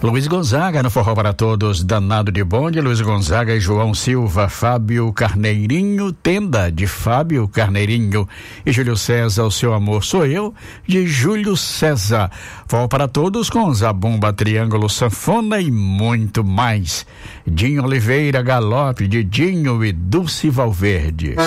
Luiz Gonzaga no Forró para Todos, Danado de Bonde, Luiz Gonzaga e João Silva, Fábio Carneirinho, Tenda de Fábio Carneirinho e Júlio César, O Seu Amor Sou Eu, de Júlio César. Forró para Todos com Zabumba, Triângulo, Sanfona e muito mais. Dinho Oliveira, Galope, de Dinho e Dulce Valverde.